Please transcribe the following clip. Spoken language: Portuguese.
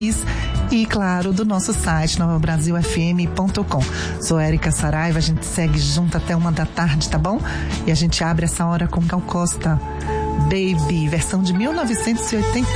e, claro, do nosso site novabrasilfm.com. Sou Érica Saraiva, a gente segue junto até 13h, tá bom? E a gente abre essa hora com Gal Costa, Baby, versão de 1980.